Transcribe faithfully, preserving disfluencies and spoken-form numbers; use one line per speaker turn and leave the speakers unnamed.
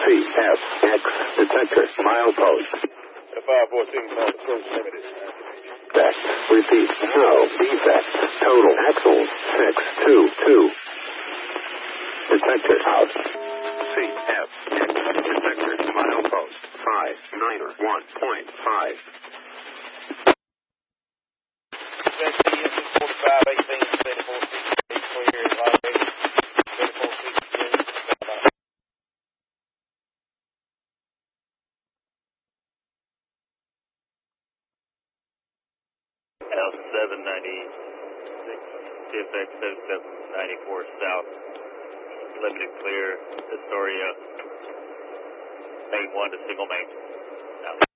C F X detector milepost.
five fourteen call approach limited.
Defect. Repeat. No defect. Total axles six two two. Detector out. C F X detector milepost five niner one point five.
forty-five eighteen seventy-four sixty clear live eight seventy-four sixty-three. L seven ninety-six, T F X seventy-seven ninety-four south, limited clear, Astoria, main one to single main.